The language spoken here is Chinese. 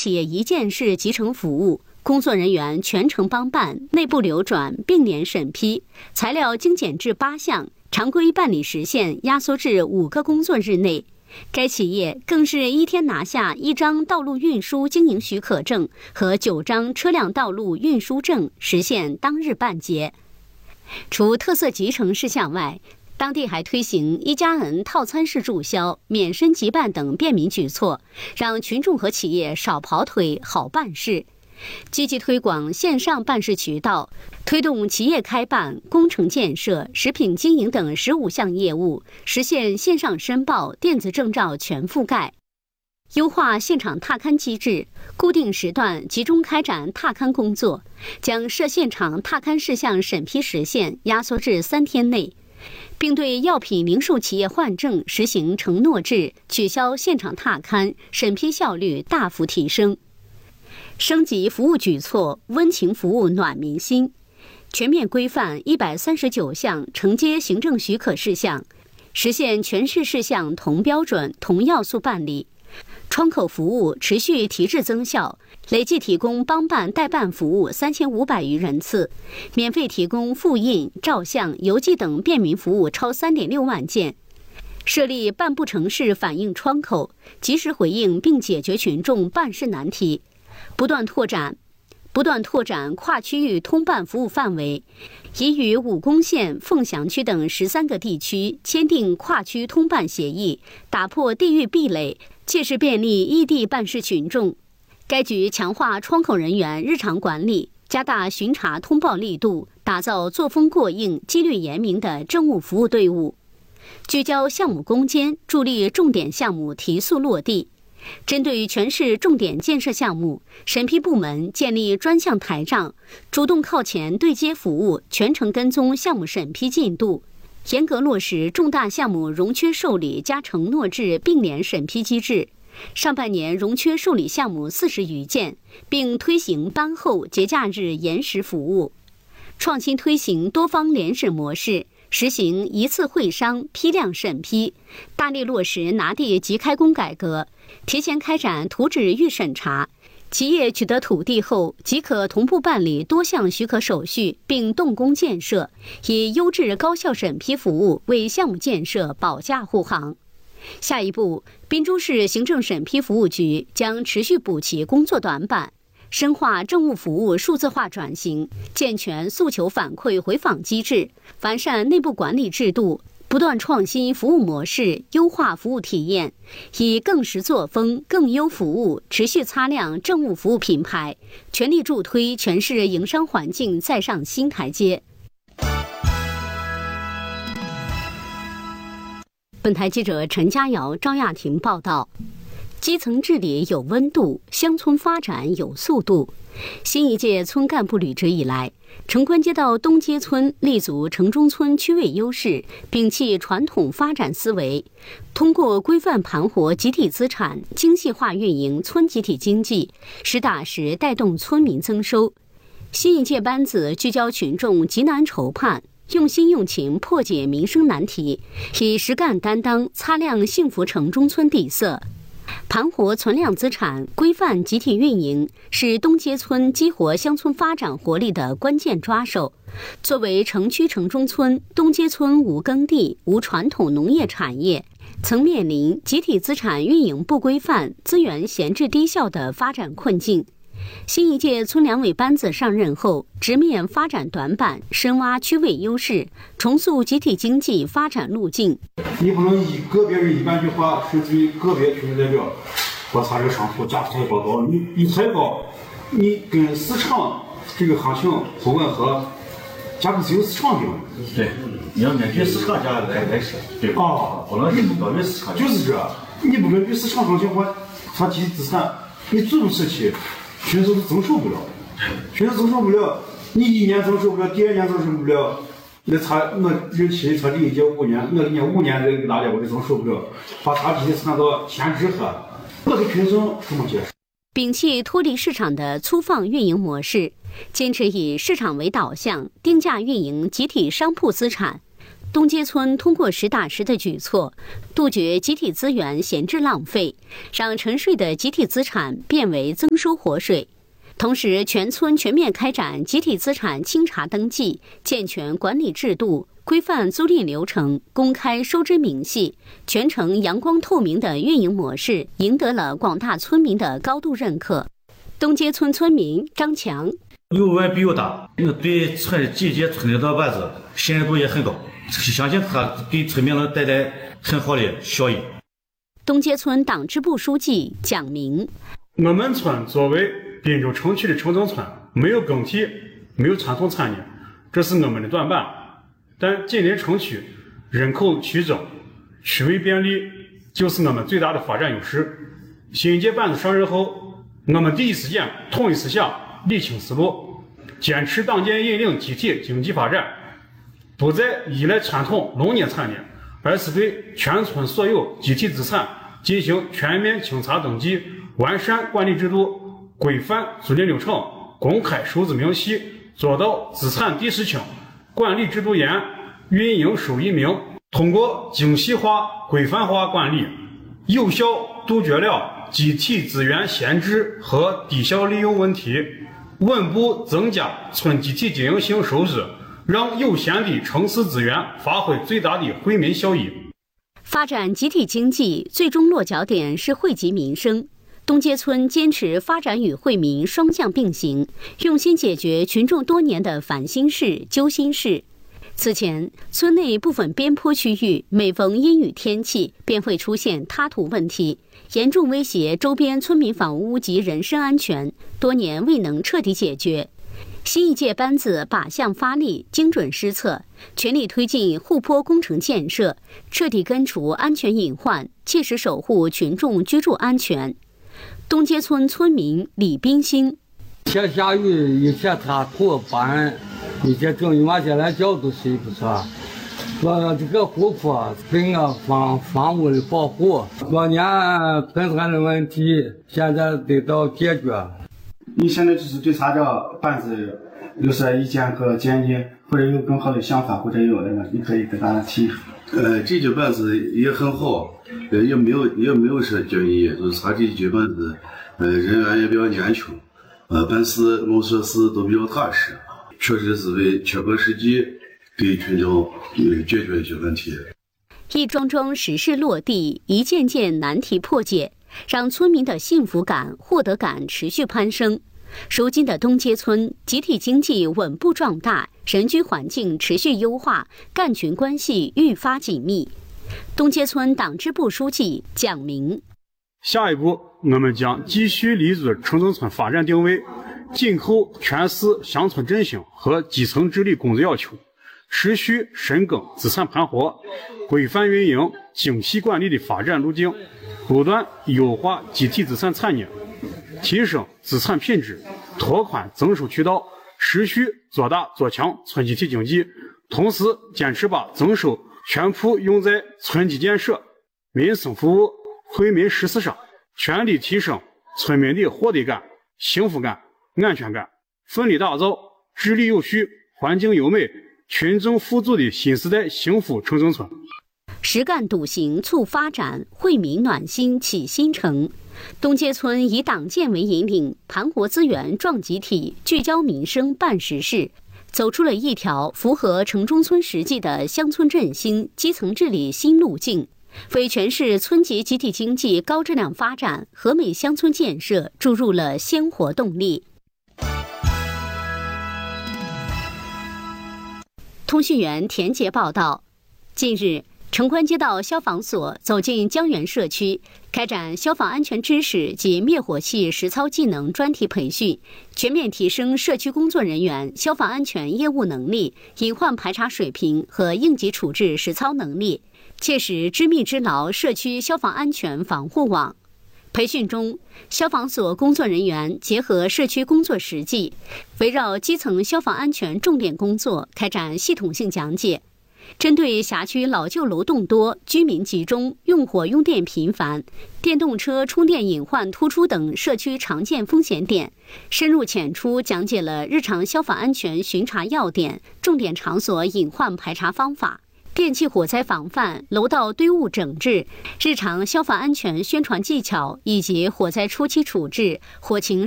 企业一件事集成服务，工作人员全程帮办，内部流转，并联审批，材料精简至8项，常规办理时限压缩至5个工作日内。该企业更是1天拿下1张道路运输经营许可证和9张车辆道路运输证，实现当日办结。除特色集成事项外，当地还推行1+N套餐式注销、免申即办等便民举措，让群众和企业少跑腿、好办事。积极推广线上办事渠道，推动企业开办、工程建设、食品经营等15项业务，实现线上申报、电子证照全覆盖。优化现场踏勘机制，固定时段集中开展踏勘工作，将设现场踏勘事项审批时限压缩至3天内，并对药品零售企业换证实行承诺制，取消现场踏勘，审批效率大幅提升。升级服务举措，温情服务暖民心，全面规范139项承接行政许可事项，实现全市事项同标准、同要素办理。窗口服务持续提质增效，累计提供帮办代办服务3500余人次，免费提供复印、照相、邮寄等便民服务超3.6万件。设立办不成事反映窗口，及时回应并解决群众办事难题。不断拓展跨区域通办服务范围，已与武功县、凤翔区等13个地区签订跨区通办协议，打破地域壁垒，切实便利异地办事群众。该局强化窗口人员日常管理，加大巡查通报力度，打造作风过硬、纪律严明的政务服务队伍，聚焦项目攻坚，助力重点项目提速落地。针对全市重点建设项目，审批部门建立专项台账，主动靠前对接服务，全程跟踪项目审批进度，严格落实重大项目容缺受理加承诺制并联审批机制。上半年容缺受理项目40余件，并推行班后节假日延时服务，创新推行多方联审模式，实行一次会商、批量审批，大力落实拿地即开工改革，提前开展图纸预审查。企业取得土地后，即可同步办理多项许可手续，并动工建设，以优质高效审批服务为项目建设保驾护航。下一步，滨州市行政审批服务局将持续补齐工作短板，深化政务服务数字化转型，健全诉求反馈回访机制，完善内部管理制度，不断创新服务模式，优化服务体验，以更实作风、更优服务持续擦亮政务服务品牌，全力助推全市营商环境再上新台阶。本台记者陈佳瑶、赵亚婷报道。基层治理有温度，乡村发展有速度。新一届村干部履职以来，城关街道东街村立足城中村区位优势，摒弃传统发展思维，通过规范盘活集体资产，精细化运营村集体经济，实打实带动村民增收。新一届班子聚焦群众急难愁盼，用心用情破解民生难题，以实干担当擦亮幸福城中村底色。盘活存量资产，规范集体运营，是东街村激活乡村发展活力的关键抓手。作为城区城中村，东街村无耕地、无传统农业产业，曾面临集体资产运营不规范、资源闲置低效的发展困境。新一届村两委班子上任后，直面发展短板，深挖区位优势，重塑集体经济发展路径。 你不能以个别人一般句话，甚至于个别群众代表，我他这个商铺价太高，你太高，你跟市场这个行情不吻合，价格只有市场定。 对，你要根据市场价来设。对啊，不能是高于市场。 就是这，你不根据市场行情换它集体资产，你最终时期群众是增收不了，群众增收不了，你1年增收不了，第2年增收不了，那人期他理解5年，我给你5年这个大家我就增收不了，把他集体资产到闲置喝，我给群众怎么接受？ 摒弃脱离市场的粗放运营模式，坚持以市场为导向，定价运营集体商铺资产， 东街村通过实打实的举措，杜绝集体资源闲置浪费，让沉睡的集体资产变为增收活水。同时，全村全面开展集体资产清查登记，健全管理制度，规范租赁流程，公开收支明细，全程阳光透明的运营模式，赢得了广大村民的高度认可。东街村村民张强： 有完必有大，对集结村里的办子信任度也很高，相信他给村民能带来很好的效益。 东街村党支部书记蒋明： 我们村作为滨州城区的城中村，没有更替，没有传统产业，这是我们的短板。但近邻城区人口趋增，区位便利，就是我们最大的发展优势。新一届班子上任后，我们第一时间统一思想，理清思路，坚持党建引领集体经济发展，不再依赖传统农业产业，而是对全村所有集体资产进行全面清查登记，完善管理制度，规范租赁流程，公开收支明细，做到资产第实清，管理制度严，运营收益明。通过精细化、规范化管理，有效杜绝了集体资源闲置和低效利用问题，稳步增加村集体经营性收入，让有限的城市资源发挥最大的惠民效益。 发展集体经济最终落脚点是惠及民生。东街村坚持发展与惠民双向并行，用心解决群众多年的烦心事、揪心事。此前，村内部分边坡区域每逢阴雨天气便会出现塌土问题，严重威胁周边村民房屋及人身安全，多年未能彻底解决。新一届班子靶向发力，精准施策，全力推进护坡工程建设，彻底根除安全隐患，切实守护群众居住安全。东街村村民李冰兴： 天下雨，一天塌土，把人一天整一晚下来觉都睡不着。说这个护坡对我房屋的保护，多年存在的问题，现在得到解决。 你现在就是对啥这班子有啥意见和建议，或者有更好的想法，或者有的呢，你可以跟大家提。 这届班子也很好，也没有啥建议，就是他这届班子，人员也比较年轻，办事弄设施都比较踏实，确实是为切合实际给群众解决一些问题。 一桩桩实事落地，一件件难题破解，让村民的幸福感、获得感持续攀升。如今的东街村集体经济稳步壮大，人居环境持续优化，干群关系愈发紧密。东街村党支部书记蒋明： 下一步，我们将继续立足城中村发展定位，紧扣全市乡村振兴和基层治理工作要求，持续深耕资产盘活，规范运营、精细管理的发展路径，不断优化集体资产产业，提升资产品质，拓宽增收渠道，持续做大做强村集体经济，同时坚持把增收全部用在村基建设、民生服务、惠民实事上，全力提升村民的获得感、幸福感、安全感，奋力打造治理有序、环境优美、群众富足的新时代幸福城中村。 实干笃行促发展，惠民暖心启新城。东街村以党建为引领，盘活资源壮集体，聚焦民生办实事，走出了一条符合城中村实际的乡村振兴、基层治理新路径，为全市村级集体经济高质量发展、和美乡村建设注入了鲜活动力。通讯员田杰报道，近日，城关街道消防所走进江源社区，开展消防安全知识及灭火器实操技能专题培训，全面提升社区工作人员消防安全业务能力、隐患排查水平和应急处置实操能力，切实织密织牢社区消防安全防护网。培训中，消防所工作人员结合社区工作实际，围绕基层消防安全重点工作开展系统性讲解。针对辖区老旧楼栋多、居民集中、用火用电频繁、电动车充电隐患突出等社区常见风险点，深入浅出讲解了日常消防安全巡查要点、重点场所隐患排查方法， 电气火灾防范、楼道堆物整治、日常消防安全宣传技巧以及火灾初期处置、火情